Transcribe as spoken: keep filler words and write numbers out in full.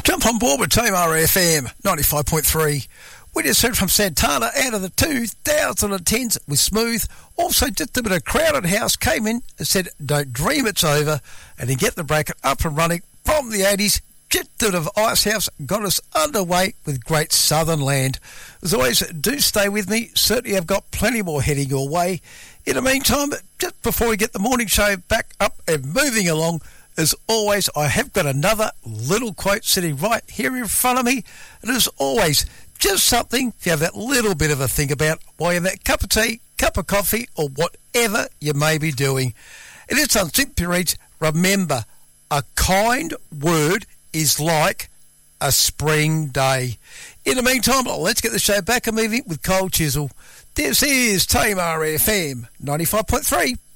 Jump on board with Tamar F M ninety-five point three. We just heard from Santana out of the twenty tens with Smooth. Also, just a bit of Crowded House came in and said, "Don't dream it's over," and then Get the Bracket up and running from the eighties. Just a bit of Icehouse got us underway with Great Southern Land. As always, do stay with me. Certainly I've got plenty more heading your way. In the meantime, just before we get the morning show back up and moving along, as always, I have got another little quote sitting right here in front of me. And as always, just something if you have that little bit of a think about while you have that cup of tea, cup of coffee, or whatever you may be doing. And it simply reads, remember, a kind word is like a spring day. In the meantime, let's get the show back and moving with Cold Chisel. This is Tamar F M ninety-five point three.